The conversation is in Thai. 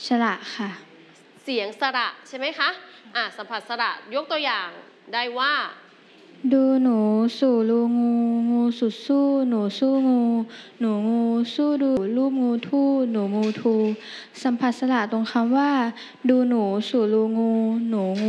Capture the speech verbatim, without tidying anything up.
สระค่ะเสียงสระใช่ไหมคะอ่ะสัมผัสสระยกตัวอย่างได้ว่าดูหนูสู่รูงูงูสุดสู้หนูสู้งูหนูงูสู้ดูรูปงูทู่หนูงูทูสัมผัสสระตรงคำว่าดูหนูสู่รูงูหนู